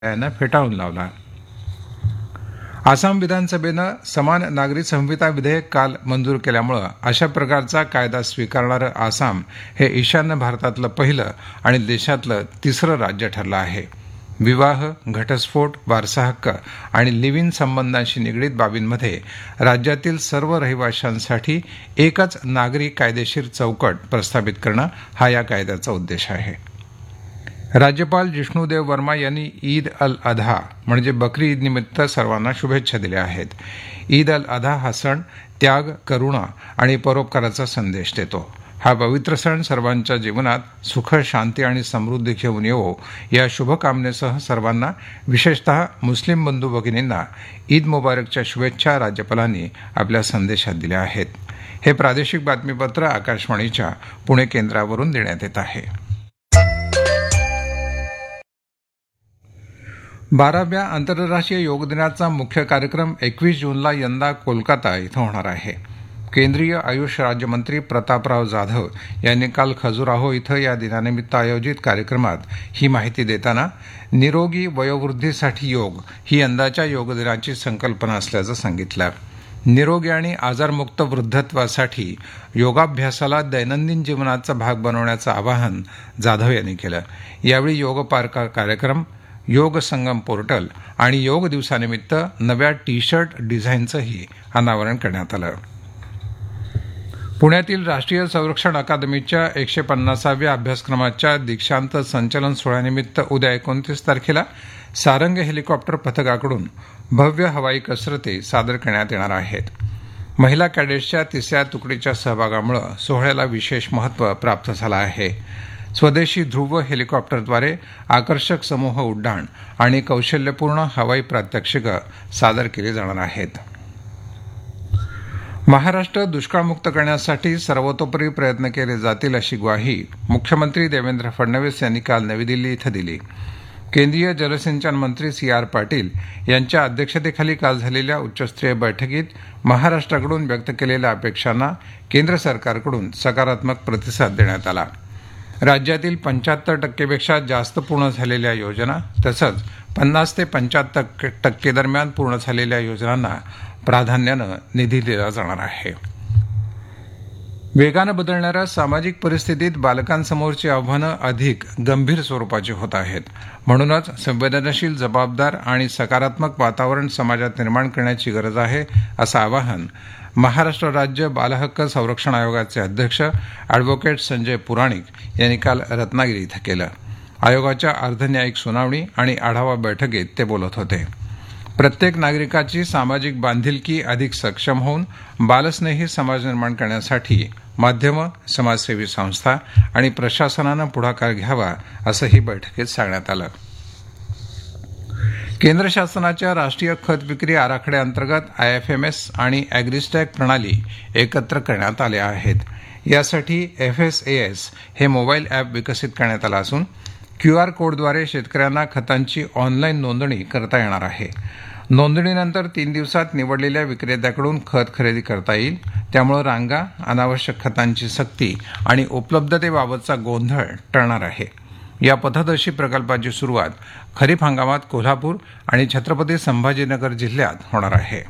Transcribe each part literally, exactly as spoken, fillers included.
न्यायालयानं फेटाळून लावला. आसाम विधानसभेनं समान नागरी संहिता विधेयक काल मंजूर केल्यामुळे अशा प्रकारचा कायदा स्वीकारणारं आसाम हे ईशान्य भारतातलं पहिलं आणि देशातलं तिसरं राज्य ठरलं आहे. विवाह, घटस्फोट, वारसा हक्क आणि लिव्ह इन संबंधांशी निगडीत बाबींमध्ये राज्यातील सर्व रहिवाशांसाठी एकच नागरी कायदेशीर चौकट प्रस्थापित करणं हा या कायद्याचा उद्देश आहे. राज्यपाल जिष्णूदेव वर्मा यांनी ईद अल अधा म्हणजे बकरी ईद निमित्त सर्वांना शुभेच्छा दिल्या आहेत. ईद अल अधा हा सण त्याग, करुणा आणि परोपकाराचा संदेश देतो. हा पवित्र सण सर्वांच्या जीवनात सुख, शांती आणि समृद्धी घेऊन येवो या शुभकामनेसह सर्वांना, विशेषतः मुस्लिम बंधू भगिनींना ईद मुबारकच्या शुभेच्छा राज्यपालांनी आपल्या संदेशात दिल्या आहेत. हे प्रादेशिक बातमीपत्र आकाशवाणीच्या पुणे केंद्रावरून देण्यात येत आहे. बाराव्या आंतरराष्ट्रीय योग दिनाचा मुख्य कार्यक्रम एकवीस जूनला यंदा कोलकाता इथं होणार आहे. केंद्रीय आयुष राज्यमंत्री प्रतापराव जाधव यांनी काल खजुराहो इथं या दिनानिमित्त आयोजित कार्यक्रमात ही माहिती देताना निरोगी वयोवृद्धीसाठी योग ही यंदाच्या योग दिनाची संकल्पना असल्याचं सांगितलं. निरोगी आणि आजारमुक्त वृद्धत्वासाठी योगाभ्यासाला दैनंदिन जीवनाचा भाग बनवण्याचं आवाहन जाधव यांनी केलं. यावेळी योग पार्क कार्यक्रम, योग संगम पोर्टल आणि योग दिवसानिमित्त नव्या टी शर्ट डिझाईनचंही अनावरण करण्यात आलं. पुण्यातील राष्ट्रीय संरक्षण अकादमीच्या एकशे पन्नासाव्या अभ्यासक्रमाच्या दीक्षांत संचलन सोहळ्यानिमित्त उद्या एकोणतीस तारखेला सारंग हेलिकॉप्टर पथकाकडून भव्य हवाई कसरती सादर करण्यात येणार आहेत. महिला कॅडेट्सच्या तिसऱ्या तुकडीच्या सहभागामुळे सोहळ्याला विशेष महत्त्व प्राप्त झालं आहे. स्वदेशी ध्रुव हेलिकॉप्टरद्वारे आकर्षक समूह उड्डाण आणि कौशल्यपूर्ण हवाई प्रात्यक्षिकं सादर केली जाणार आहेत. महाराष्ट्र दुष्काळमुक्त करण्यासाठी सर्वतोपरी प्रयत्न केले जातील अशी ग्वाही मुख्यमंत्री देवेंद्र फडणवीस यांनी काल नवी दिल्ली इथं दिली. केंद्रीय जलसिंचन मंत्री सी आर पाटील यांच्या अध्यक्षतेखाली काल झालेल्या उच्चस्तरीय बैठकीत महाराष्ट्राकडून व्यक्त केलेल्या अपेक्षांना केंद्र सरकारकडून सकारात्मक प्रतिसाद देण्यात आला. राज्यातील पंच्याहत्तर टक्केपेक्षा जास्त पूर्ण झालेल्या योजना तसंच पन्नास ते पंच्याहत्तर टक्के दरम्यान पूर्ण झालेल्या योजनांना प्राधान्यानं निधी दिला जाणार आहे. वेगानं बदलणाऱ्या सामाजिक परिस्थितीत बालकांसमोरची आव्हानं अधिक गंभीर स्वरूपाची होत आहेत. म्हणूनच संवेदनशील, जबाबदार आणि सकारात्मक वातावरण समाजात निर्माण करण्याची गरज आहे, असं आवाहन महाराष्ट्र राज्य बालहक्क संरक्षण आयोगाचे अध्यक्ष अॅडव्होकेट संजय पुराणिक यांनी काल रत्नागिरी इथं केलं. आयोगाच्या अर्धन्यायिक सुनावणी आणि आढावा बैठकीत ते बोलत होते. प्रत्येक नागरिकाची सामाजिक बांधिलकी अधिक सक्षम होऊन बालस्नेही समाज निर्माण करण्यासाठी माध्यमं, समाजसेवी संस्था आणि प्रशासनानं पुढाकार घ्यावा असंही बैठकीत सांगण्यात आलं. केंद्र शासनाच्या राष्ट्रीय खत विक्री आराखड्याअंतर्गत आय एफ एम एस आणि अॅग्रिस्टॅक प्रणाली एकत्र करण्यात आल्या आहेत. यासाठी एफ एस ए एस हे मोबाईल ॲप विकसित करण्यात आलं असून क्यू आर कोडद्वारे शेतकऱ्यांना खतांची ऑनलाईन नोंदणी करता येणार आहे. नोंदणीनंतर तीन दिवसात निवडलेल्या विक्रेत्याकडून खत खरेदी करता येईल. त्यामुळे रांगा, अनावश्यक खतांची सक्ती आणि उपलब्धतेबाबतचा गोंधळ टळणार आहे. या पथदर्शी प्रकल्पाची सुरुवात खरीप हंगामात कोल्हापूर आणि छत्रपती संभाजीनगर जिल्ह्यात होणार आहे.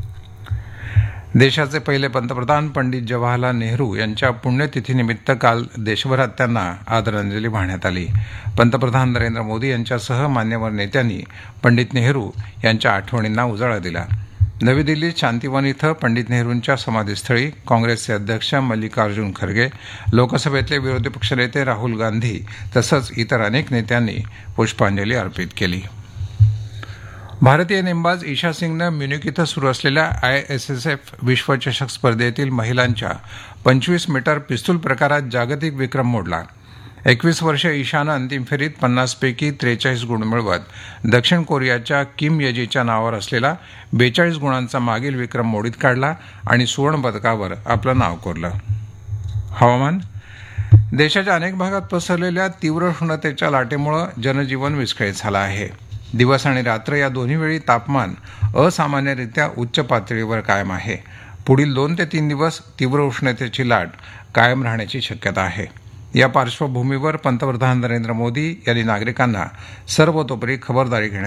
देशाचे पहिले पंतप्रधान पंडित जवाहरलाल नेहरू यांच्या पुण्यतिथीनिमित्त काल देशभरात त्यांना आदरांजली वाहण्यात आली. पंतप्रधान नरेंद्र मोदी यांच्यासह मान्यवर नेत्यांनी पंडित नेहरू यांच्या आठवणींना उजाळा दिला. नवी दिल्लीत शांतिवन इथं पंडित नेहरूंच्या समाधीस्थळी काँग्रेसचे अध्यक्ष मल्लिकार्जुन खरगे, लोकसभेतले विरोधी पक्षनेते राहुल गांधी तसंच इतर अनेक नेत्यांनी पुष्पांजली अर्पित केली. भारतीय नेमबाज ईशा सिंगनं म्युनिक इथं सुरू असलेल्या आय एस एस एफ विश्वचषक स्पर्धेतील महिलांच्या पंचवीस मीटर पिस्तूल प्रकारात जागतिक विक्रम मोडला. एकवीस वर्षीय ईशानं अंतिम फेरीत पन्नासपैकी त्रेचाळीस गुण मिळवत दक्षिण कोरियाच्या किम येजीच्या नावावर असलेला बेचाळीस गुणांचा मागील विक्रम मोडीत काढला आणि सुवर्णपदकावर आपलं नाव कोरलं. हवामान. देशाच्या अनेक भागात पसरलेल्या तीव्र उष्णतेच्या लाटेमुळे जनजीवन विस्कळीत झालं आहे. दिवस आणि रात्र या दोन्ही वेळी तापमान असामान्यरित्या उच्च पातळीवर कायम आहे. पुढील दोन ते तीन दिवस तीव्र उष्णतेची लाट कायम राहण्याची शक्यता आहे. या पार्श्वभूमीवर पंतप्रधान नरेंद्र मोदी यांनी नागरिकांना सर्वतोपरी खबरदारी घेण्याची